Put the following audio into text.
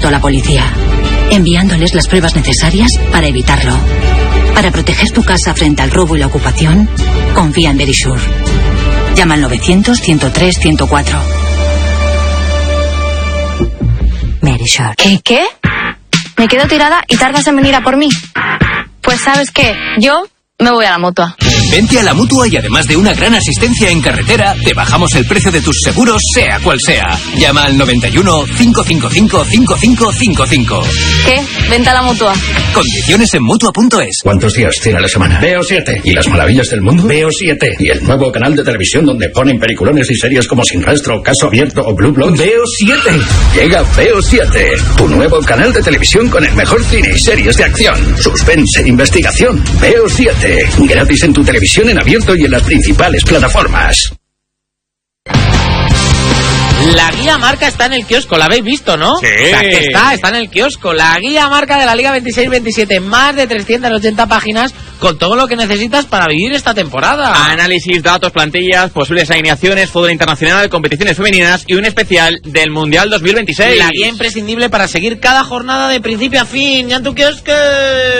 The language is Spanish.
a la policía, enviándoles las pruebas necesarias para evitarlo. Para proteger tu casa frente al robo y la ocupación, confía en Verisure. Llama al 900-103-104. Verisure. ¿Qué? Me quedo tirada y tardas en venir a por mí. Pues ¿sabes qué? Yo me voy a la Mutua. Vente a la Mutua y además de una gran asistencia en carretera, te bajamos el precio de tus seguros, sea cual sea. Llama al 91 555 5555. ¿Qué? Vente a la Mutua. Condiciones en Mutua.es. ¿Cuántos días tiene la semana? Veo 7. ¿Y las maravillas del mundo? Veo 7. ¿Y el nuevo canal de televisión donde ponen peliculones y series como Sin Rastro, Caso Abierto o Blue Bloods? Veo 7. Llega Veo 7, tu nuevo canal de televisión con el mejor cine y series de acción, suspense, investigación. Veo 7. Gratis en tu televisión en abierto y en las principales plataformas. La guía marca está en el kiosco, la habéis visto, ¿no? Sí. O sea, que está en el kiosco. La guía marca de la Liga 26-27, más de 380 páginas con todo lo que necesitas para vivir esta temporada. Análisis, datos, plantillas, posibles alineaciones, fútbol internacional, competiciones femeninas y un especial del Mundial 2026. La guía imprescindible para seguir cada jornada de principio a fin. ¡Ya en tu kiosco!